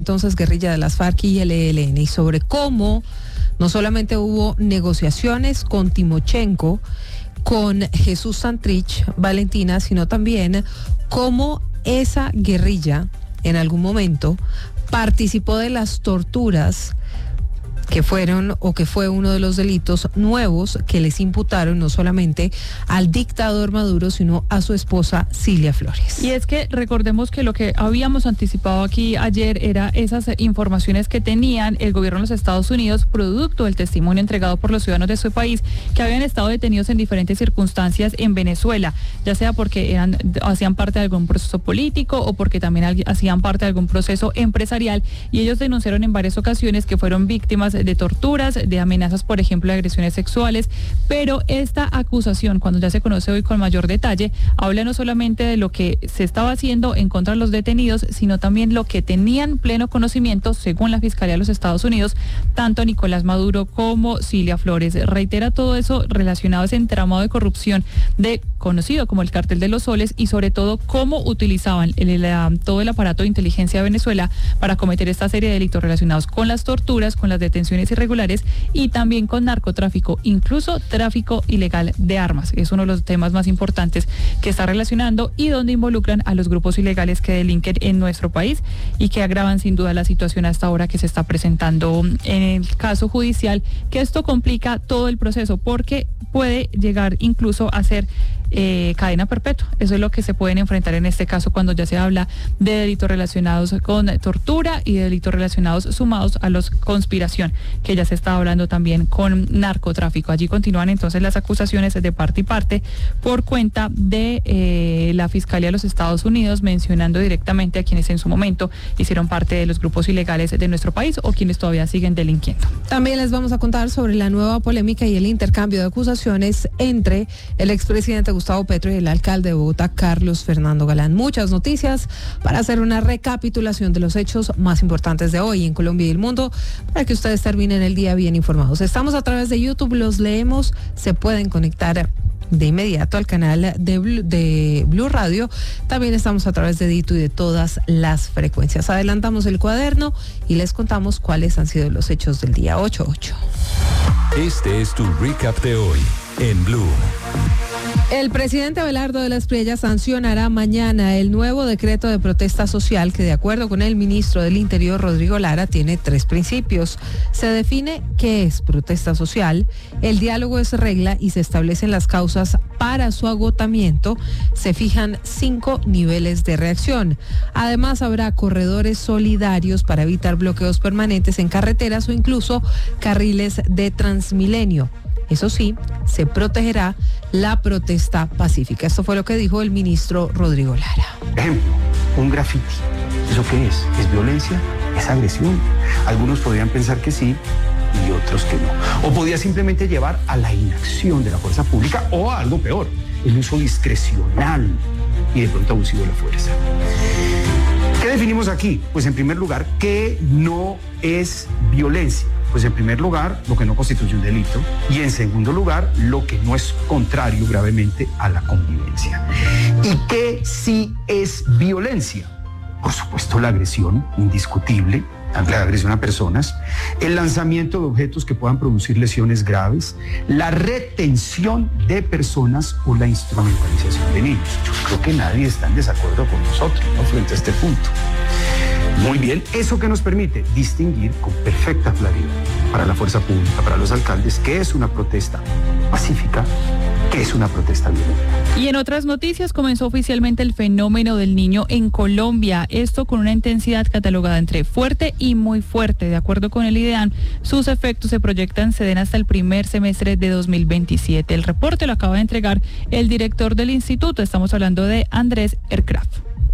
entonces guerrilla de las FARC y el ELN, y sobre cómo no solamente hubo negociaciones con Timochenko, con Jesús Santrich, Valentina, sino también cómo esa guerrilla en algún momento participó de las torturas que fueron o que fue uno de los delitos nuevos que les imputaron no solamente al dictador Maduro, sino a su esposa Cilia Flores. Y es que recordemos que lo que habíamos anticipado aquí ayer era esas informaciones que tenían el gobierno de los Estados Unidos, producto del testimonio entregado por los ciudadanos de su país que habían estado detenidos en diferentes circunstancias en Venezuela, ya sea porque hacían parte de algún proceso político o porque también hacían parte de algún proceso empresarial, y ellos denunciaron en varias ocasiones que fueron víctimas de torturas, de amenazas, por ejemplo, de agresiones sexuales, pero esta acusación, cuando ya se conoce hoy con mayor detalle, habla no solamente de lo que se estaba haciendo en contra de los detenidos, sino también lo que tenían pleno conocimiento, según la Fiscalía de los Estados Unidos, tanto Nicolás Maduro como Cilia Flores. Reitera todo eso relacionado a ese entramado de corrupción conocido como el Cártel de los Soles, y sobre todo cómo utilizaban todo el aparato de inteligencia de Venezuela para cometer esta serie de delitos relacionados con las torturas, con las detenciones irregulares y también con narcotráfico, incluso tráfico ilegal de armas. Es uno de los temas más importantes que está relacionando y donde involucran a los grupos ilegales que delinquen en nuestro país y que agravan sin duda la situación hasta ahora que se está presentando en el caso judicial, que esto complica todo el proceso porque puede llegar incluso a ser cadena perpetua. Eso es lo que se pueden enfrentar en este caso cuando ya se habla de delitos relacionados con tortura y de delitos relacionados sumados a los conspiración, que ya se está hablando también con narcotráfico. Allí continúan entonces las acusaciones de parte y parte por cuenta de la Fiscalía de los Estados Unidos, mencionando directamente a quienes en su momento hicieron parte de los grupos ilegales de nuestro país o quienes todavía siguen delinquiendo. También les vamos a contar sobre la nueva polémica y el intercambio de acusaciones entre el expresidente Gustavo Petro y el alcalde de Bogotá, Carlos Fernando Galán. Muchas noticias para hacer una recapitulación de los hechos más importantes de hoy en Colombia y el mundo, para que ustedes terminen el día bien informados. Estamos a través de YouTube, los leemos, se pueden conectar de inmediato al canal de Blue Radio. También estamos a través de Dito y de todas las frecuencias. Adelantamos el cuaderno y les contamos cuáles han sido los hechos del día 8-8. Este es tu recap de hoy en Blue. El presidente Abelardo de la Espriella sancionará mañana el nuevo decreto de protesta social que, de acuerdo con el ministro del Interior, Rodrigo Lara, tiene 3 principios. Se define qué es protesta social, el diálogo es regla y se establecen las causas para su agotamiento. Se fijan 5 niveles de reacción. Además, habrá corredores solidarios para evitar bloqueos permanentes en carreteras o incluso carriles de Transmilenio. Eso sí, se protegerá la protesta pacífica. Esto fue lo que dijo el ministro Rodrigo Lara. Ejemplo, un graffiti. ¿Eso qué es? ¿Es violencia? ¿Es agresión? Algunos podrían pensar que sí y otros que no. O podría simplemente llevar a la inacción de la fuerza pública o a algo peor, el uso discrecional y de pronto abusivo de la fuerza. ¿Qué definimos aquí? Pues en primer lugar, ¿qué no es violencia? Pues en primer lugar, lo que no constituye un delito, y en segundo lugar, lo que no es contrario gravemente a la convivencia. ¿Y qué sí es violencia? Por supuesto, la agresión indiscutible, la agresión a personas, el lanzamiento de objetos que puedan producir lesiones graves, la retención de personas o la instrumentalización de niños. Yo creo que nadie está en desacuerdo con nosotros, ¿no?, frente a este punto. Muy bien, eso que nos permite distinguir con perfecta claridad para la fuerza pública, para los alcaldes, qué es una protesta pacífica, qué es una protesta violenta. Y en otras noticias, comenzó oficialmente el fenómeno del Niño en Colombia. Esto con una intensidad catalogada entre fuerte y muy fuerte. De acuerdo con el IDEAM, sus efectos se proyectan se den hasta el primer semestre de 2027. El reporte lo acaba de entregar el director del instituto. Estamos hablando de Andrés Ercraft.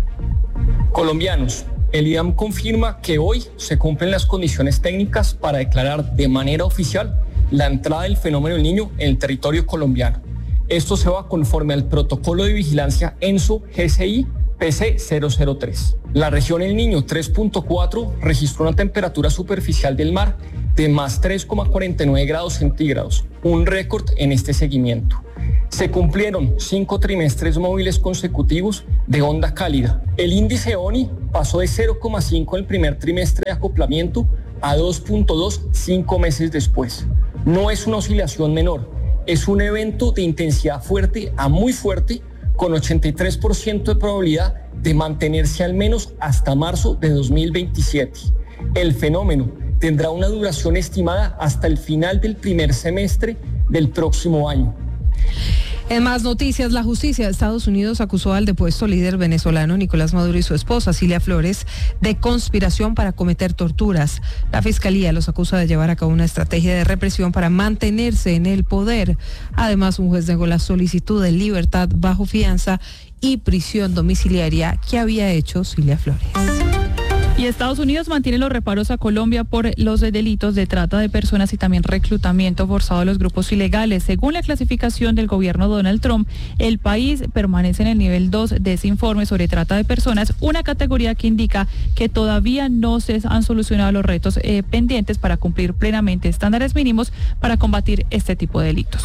Colombianos, el IDEAM confirma que hoy se cumplen las condiciones técnicas para declarar de manera oficial la entrada del fenómeno del Niño en el territorio colombiano. Esto se va conforme al protocolo de vigilancia ENSO GCI PC 003. La región El Niño 3.4 registró una temperatura superficial del mar de más 3,49 grados centígrados, un récord en este seguimiento. Se cumplieron 5 trimestres móviles consecutivos de onda cálida. El índice ONI pasó de 0,5 en el primer trimestre de acoplamiento a 2,2 5 meses después. No es una oscilación menor, es un evento de intensidad fuerte a muy fuerte, con 83% de probabilidad de mantenerse al menos hasta marzo de 2027. El fenómeno tendrá una duración estimada hasta el final del primer semestre del próximo año. En más noticias, la justicia de Estados Unidos acusó al depuesto líder venezolano Nicolás Maduro y su esposa Cilia Flores de conspiración para cometer torturas. La fiscalía los acusa de llevar a cabo una estrategia de represión para mantenerse en el poder. Además, un juez negó la solicitud de libertad bajo fianza y prisión domiciliaria que había hecho Cilia Flores. Y Estados Unidos mantiene los reparos a Colombia por los delitos de trata de personas y también reclutamiento forzado de los grupos ilegales. Según la clasificación del gobierno de Donald Trump, el país permanece en el nivel 2 de ese informe sobre trata de personas, una categoría que indica que todavía no se han solucionado los retos pendientes para cumplir plenamente estándares mínimos para combatir este tipo de delitos.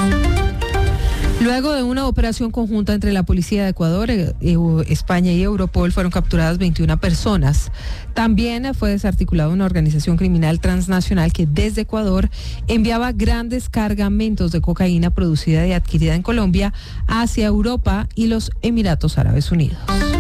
Luego de una operación conjunta entre la Policía de Ecuador, España y Europol, fueron capturadas 21 personas. También fue desarticulada una organización criminal transnacional que desde Ecuador enviaba grandes cargamentos de cocaína producida y adquirida en Colombia hacia Europa y los Emiratos Árabes Unidos.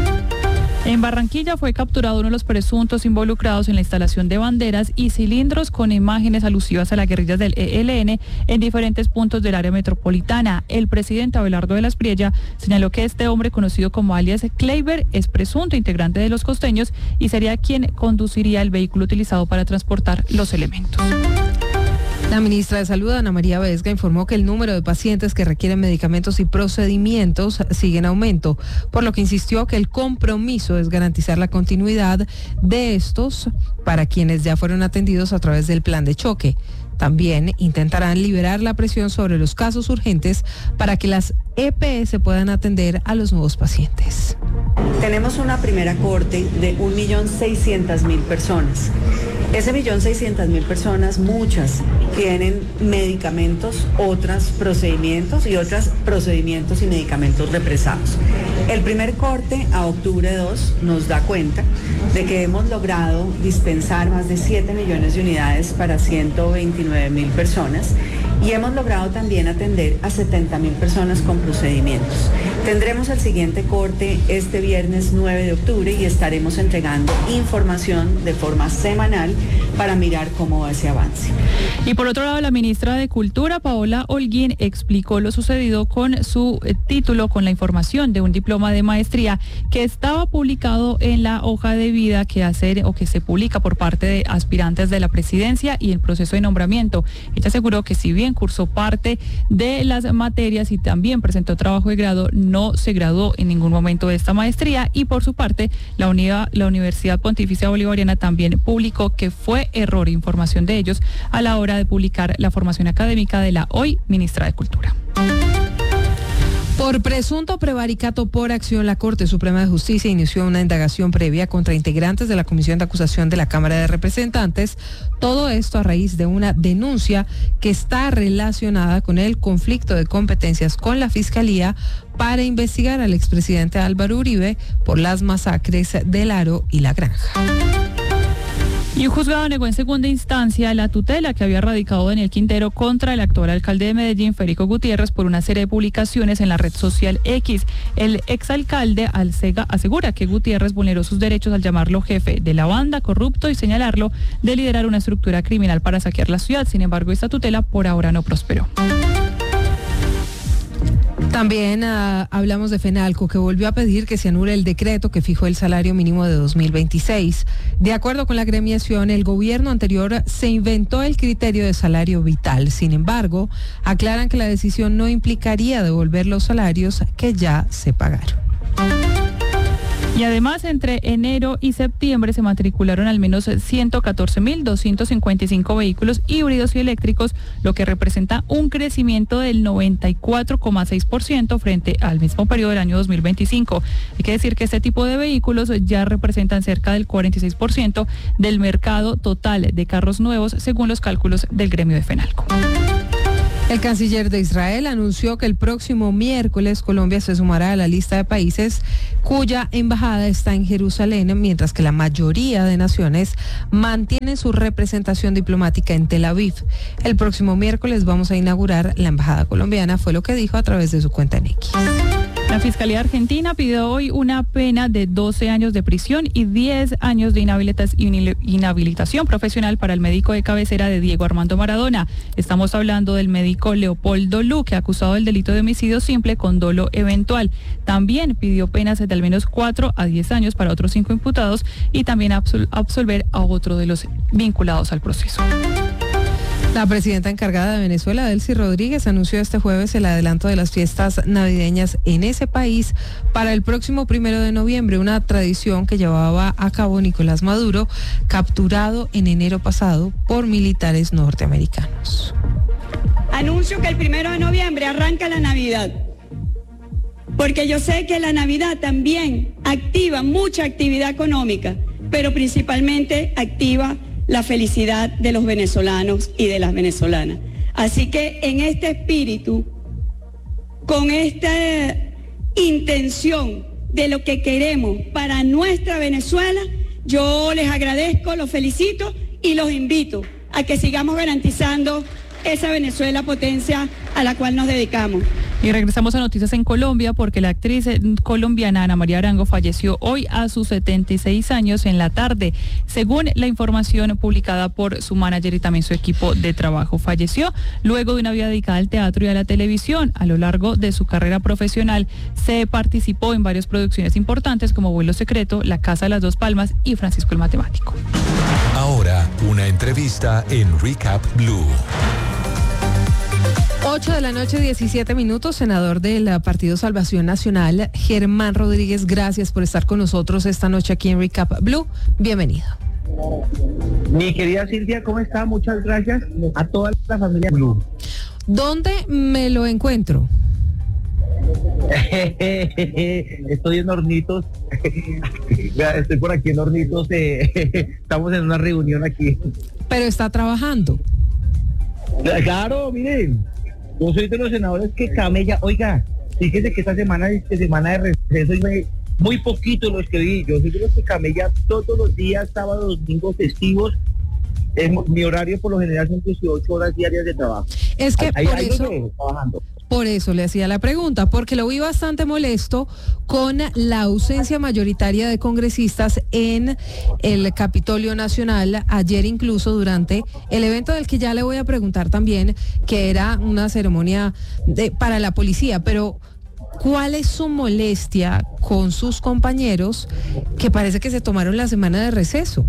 En Barranquilla fue capturado uno de los presuntos involucrados en la instalación de banderas y cilindros con imágenes alusivas a las guerrillas del ELN en diferentes puntos del área metropolitana. El presidente Abelardo de la Espriella señaló que este hombre, conocido como alias Kleiber, es presunto integrante de los costeños y sería quien conduciría el vehículo utilizado para transportar los elementos. La ministra de Salud, Ana María Vesga, informó que el número de pacientes que requieren medicamentos y procedimientos sigue en aumento, por lo que insistió que el compromiso es garantizar la continuidad de estos para quienes ya fueron atendidos a través del plan de choque. También intentarán liberar la presión sobre los casos urgentes para que las EPS puedan atender a los nuevos pacientes. Tenemos una primera cohorte de 1.600.000 personas. Ese 1.600.000 personas, muchas tienen medicamentos, otras procedimientos y otras procedimientos y medicamentos represados. El primer corte a octubre 2 nos da cuenta de que hemos logrado dispensar más de 7 millones de unidades para 129.000 personas y hemos logrado también atender a 70.000 personas con procedimientos. Tendremos el siguiente corte este viernes 9 de octubre y estaremos entregando información de forma semanal para mirar cómo va ese avance. Y por otro lado, la ministra de Cultura, Paola Holguín, explicó lo sucedido con su título, con la información de un diploma de maestría que estaba publicado en la hoja de vida que se publica por parte de aspirantes de la presidencia y el proceso de nombramiento. Ella aseguró que si bien cursó parte de las materias y también presentó trabajo de grado, no se graduó en ningún momento de esta maestría y por su parte la Universidad Pontificia Bolivariana también publicó que fue error información de ellos a la hora de publicar la formación académica de la hoy ministra de Cultura. Por presunto prevaricato por acción, la Corte Suprema de Justicia inició una indagación previa contra integrantes de la Comisión de Acusación de la Cámara de Representantes. Todo esto a raíz de una denuncia que está relacionada con el conflicto de competencias con la Fiscalía para investigar al expresidente Álvaro Uribe por las masacres del Aro y La Granja. Y un juzgado negó en segunda instancia la tutela que había radicado Daniel Quintero contra el actual alcalde de Medellín, Federico Gutiérrez, por una serie de publicaciones en la red social X. El exalcalde asegura que Gutiérrez vulneró sus derechos al llamarlo jefe de la banda, corrupto y señalarlo de liderar una estructura criminal para saquear la ciudad. Sin embargo, esta tutela por ahora no prosperó. También hablamos de FENALCO, que volvió a pedir que se anule el decreto que fijó el salario mínimo de 2026. De acuerdo con la agremiación, el gobierno anterior se inventó el criterio de salario vital. Sin embargo, aclaran que la decisión no implicaría devolver los salarios que ya se pagaron. Y además, entre enero y septiembre se matricularon al menos 114.255 vehículos híbridos y eléctricos, lo que representa un crecimiento del 94,6% frente al mismo periodo del año 2025. Hay que decir que este tipo de vehículos ya representan cerca del 46% del mercado total de carros nuevos, según los cálculos del gremio de FENALCO. El canciller de Israel anunció que el próximo miércoles Colombia se sumará a la lista de países cuya embajada está en Jerusalén, mientras que la mayoría de naciones mantienen su representación diplomática en Tel Aviv. El próximo miércoles vamos a inaugurar la embajada colombiana, fue lo que dijo a través de su cuenta en X. La Fiscalía Argentina pidió hoy una pena de 12 años de prisión y 10 años de inhabilitación profesional para el médico de cabecera de Diego Armando Maradona. Estamos hablando del médico Leopoldo Luque, acusado del delito de homicidio simple con dolo eventual. También pidió penas de al menos 4 a 10 años para otros 5 imputados y también absolver a otro de los vinculados al proceso. La presidenta encargada de Venezuela, Delcy Rodríguez, anunció este jueves el adelanto de las fiestas navideñas en ese país para el próximo 1 de noviembre, una tradición que llevaba a cabo Nicolás Maduro, capturado en enero pasado por militares norteamericanos. Anuncio que el 1 de noviembre arranca la Navidad, porque yo sé que la Navidad también activa mucha actividad económica, pero principalmente activa la felicidad de los venezolanos y de las venezolanas. Así que en este espíritu, con esta intención de lo que queremos para nuestra Venezuela, yo les agradezco, los felicito y los invito a que sigamos garantizando esa Venezuela potencia a la cual nos dedicamos. Y regresamos a noticias en Colombia porque la actriz colombiana Ana María Arango falleció hoy a sus 76 años en la tarde, según la información publicada por su manager y también su equipo de trabajo. Falleció luego de una vida dedicada al teatro y a la televisión. A lo largo de su carrera profesional se participó en varias producciones importantes como Vuelo Secreto, La Casa de las Dos Palmas y Francisco el Matemático. Ahora, una entrevista en Recap Blue. 8:17 p.m, senador del Partido Salvación Nacional, Germán Rodríguez, gracias por estar con nosotros esta noche aquí en Recap Blue. Bienvenido. Mi querida Silvia, ¿cómo está? Muchas gracias a toda la familia Blue. ¿Dónde me lo encuentro? Estoy en Hornitos. Estoy por aquí en Hornitos. Estamos en una reunión aquí. Pero está trabajando. Claro, miren. Yo soy de los senadores que camella. Oiga, fíjese que esta semana es semana de receso y muy poquito los que vi. Yo soy de los que camella todos los días, sábados, domingos, festivos. Mi horario por lo general son 18 horas diarias de trabajo. Es que por eso le hacía la pregunta, porque lo vi bastante molesto con la ausencia mayoritaria de congresistas en el Capitolio Nacional, ayer incluso durante el evento del que ya le voy a preguntar también, que era una ceremonia para la policía, pero ¿cuál es su molestia con sus compañeros que parece que se tomaron la semana de receso?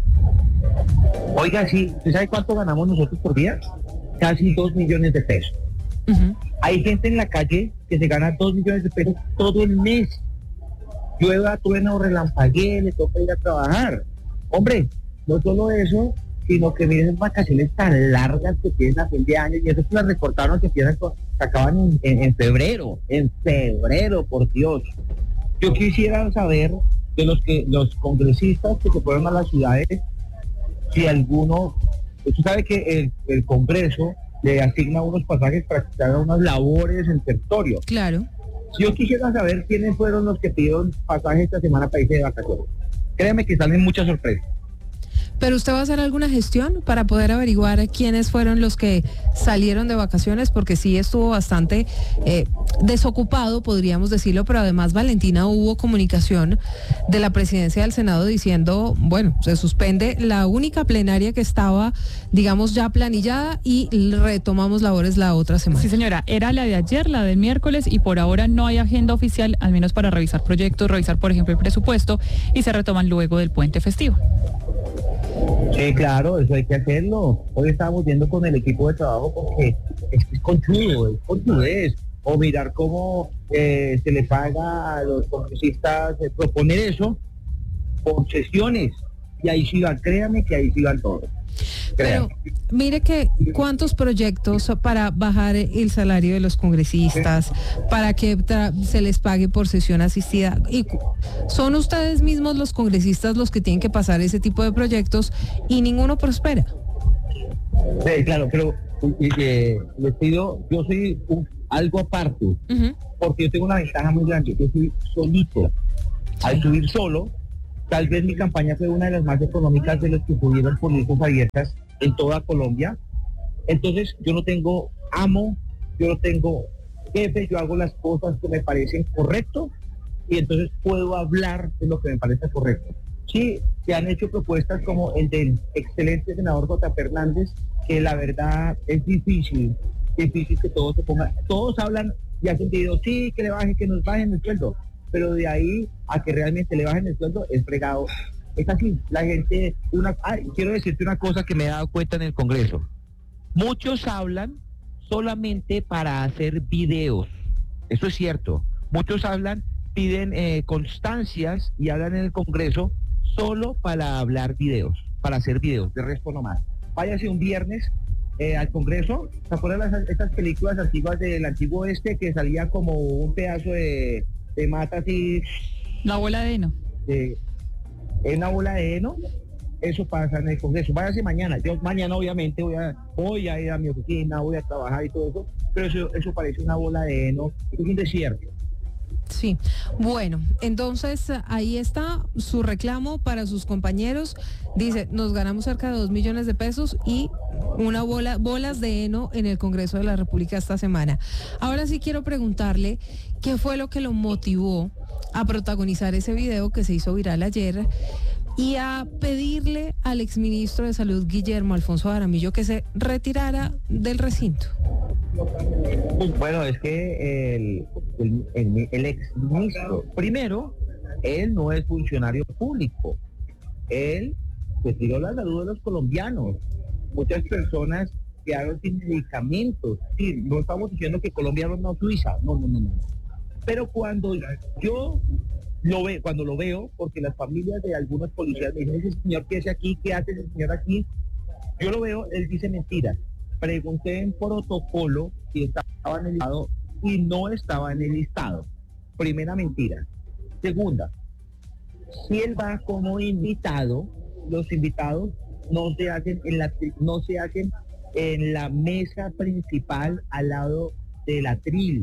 Oiga, sí, ¿usted sabe cuánto ganamos nosotros por día? Casi 2 millones de pesos. Uh-huh. Hay gente en la calle que se gana 2 millones de pesos todo el mes. Llueva, truena o relampaguee, le toca ir a trabajar. Hombre, no solo eso, sino que miren esas vacaciones tan largas que tienen a fin de año, y eso se las recortaron que acaban en febrero. En febrero, por Dios. Yo quisiera saber de los congresistas que se fueron a las ciudades, si alguno, usted sabe que el Congreso le asigna unos pasajes para que hagan unas labores en territorio. Claro. Yo quisiera saber quiénes fueron los que pidieron pasajes esta semana para irse de vacaciones. Créeme que salen muchas sorpresas. ¿Pero usted va a hacer alguna gestión para poder averiguar quiénes fueron los que salieron de vacaciones? Porque sí estuvo bastante desocupado, podríamos decirlo, pero además, Valentina, hubo comunicación de la presidencia del Senado diciendo, bueno, se suspende la única plenaria que estaba, digamos, ya planillada y retomamos labores la otra semana. Sí, señora, era la de ayer, la del miércoles, y por ahora no hay agenda oficial, al menos para revisar proyectos, revisar, por ejemplo, el presupuesto, y se retoman luego del puente festivo. Sí, claro, eso hay que hacerlo. Hoy estábamos viendo con el equipo de trabajo porque es conchudez. O mirar cómo se le paga a los congresistas, proponer eso, por sesiones, y ahí sí van, créanme que ahí sí van todos. Pero mire que cuántos proyectos para bajar el salario de los congresistas, para que se les pague por sesión asistida, y son ustedes mismos los congresistas los que tienen que pasar ese tipo de proyectos y ninguno prospera. Sí, claro, pero les pido, yo soy algo aparte, porque yo tengo una ventaja muy grande, yo soy solito. Al subir solo, tal vez mi campaña fue una de las más económicas de las que subieron por listas abiertas en toda Colombia. Entonces yo no tengo amo, yo no tengo jefe, yo hago las cosas que me parecen correctas y entonces puedo hablar de lo que me parece correcto. Sí, se han hecho propuestas como el del excelente senador J. Fernández, que la verdad es difícil que todos se pongan, todos hablan y hacen videos, sí, que le bajen, que nos bajen el sueldo, pero de ahí a que realmente le bajen el sueldo es fregado. Es así, la gente, quiero decirte una cosa que me he dado cuenta en el Congreso. Muchos hablan solamente para hacer videos, eso es cierto. Muchos piden constancias y hablan en el Congreso solo para hablar videos, para hacer videos, de resto no más. Váyase un viernes al Congreso, ¿se acuerdan esas películas antiguas del antiguo oeste que salía como un pedazo de mata así? La bola de heno. Una bola de heno, eso pasa en el Congreso. Váyase mañana, yo mañana obviamente voy a ir a mi oficina, voy a trabajar y todo eso, pero eso parece una bola de heno, es un desierto. Sí, bueno, entonces ahí está su reclamo para sus compañeros. Dice, nos ganamos cerca de 2 millones de pesos y bolas de heno en el Congreso de la República esta semana. Ahora sí quiero preguntarle qué fue lo que lo motivó a protagonizar ese video que se hizo viral ayer y a pedirle al exministro de Salud, Guillermo Alfonso Jaramillo, que se retirara del recinto. Bueno, es que el exministro, primero, él no es funcionario público, él retiró la salud de los colombianos. Muchas personas quedaron sin medicamentos. Sí, no estamos diciendo que Colombia no es una Suiza, no. Pero cuando yo cuando lo veo, porque las familias de algunos policías me dicen, ese señor que hace aquí, ¿qué hace ese señor aquí? Yo lo veo, él dice mentiras. Pregunté en protocolo si estaba en el listado y no estaba en el listado. Primera mentira. Segunda, si él va como invitado, los invitados no se hacen en la mesa principal al lado del atril.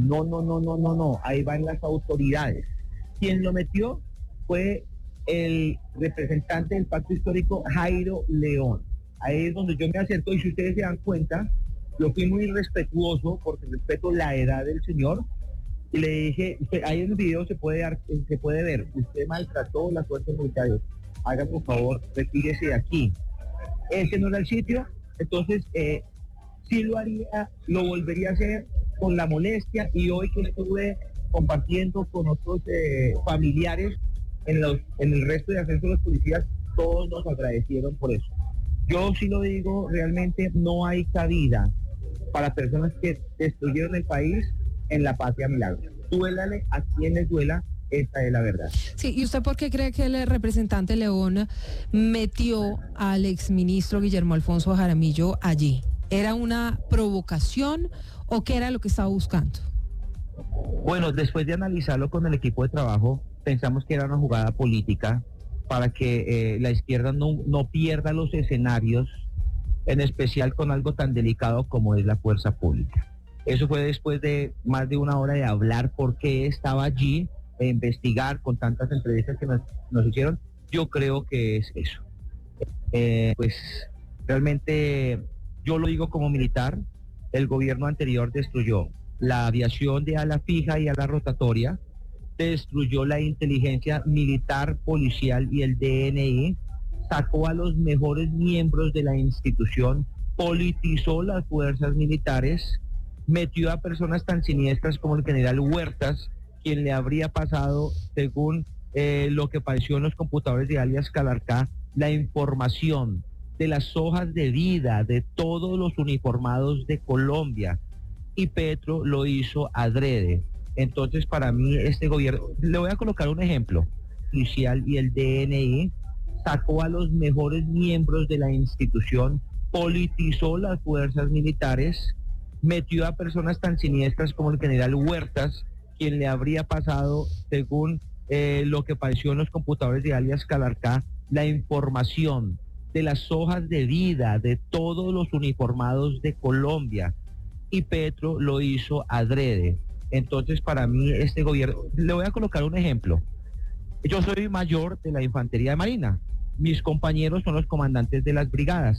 No. Ahí van las autoridades. Quien lo metió fue el representante del Pacto Histórico, Jairo León. Ahí es donde yo me acerco y si ustedes se dan cuenta, yo fui muy respetuoso porque respeto la edad del señor y le dije, ahí en el video se puede ver, usted maltrató las fuerzas militares, haga por favor, retírese de aquí. Ese no era el sitio, entonces sí lo haría, lo volvería a hacer con la molestia y hoy que estuve compartiendo con otros familiares en el resto de ascenso de los policías, todos nos agradecieron por eso. Yo sí lo digo, realmente no hay cabida para personas que destruyeron el país en la patria milagro. Duélale a quien les duela, esta es la verdad. Sí, ¿y usted por qué cree que el representante León metió al exministro Guillermo Alfonso Jaramillo allí? ¿Era una provocación o qué era lo que estaba buscando? Bueno, después de analizarlo con el equipo de trabajo, pensamos que era una jugada política para que la izquierda no pierda los escenarios, en especial con algo tan delicado como es la fuerza pública. Eso fue después de más de una hora de hablar por qué estaba allí, de investigar con tantas entrevistas que nos hicieron. Yo creo que es eso. Pues realmente yo lo digo como militar, el gobierno anterior destruyó la aviación de ala fija y ala rotatoria, destruyó la inteligencia militar, policial y el DNI, sacó a los mejores miembros de la institución, politizó las fuerzas militares, metió a personas tan siniestras como el general Huertas, quien le habría pasado, según lo que apareció en los computadores de alias Calarcá, la información de las hojas de vida de todos los uniformados de Colombia, y Petro lo hizo adrede. Entonces, para mí, este gobierno, le voy a colocar un ejemplo. policial y el DNI, sacó a los mejores miembros de la institución, politizó las fuerzas militares, metió a personas tan siniestras como el general Huertas, quien le habría pasado, según lo que apareció en los computadores de alias Calarcá, la información de las hojas de vida de todos los uniformados de Colombia, y Petro lo hizo adrede. Entonces, para mí, este gobierno, le voy a colocar un ejemplo. Yo soy mayor de la Infantería de Marina. Mis compañeros son los comandantes de las brigadas.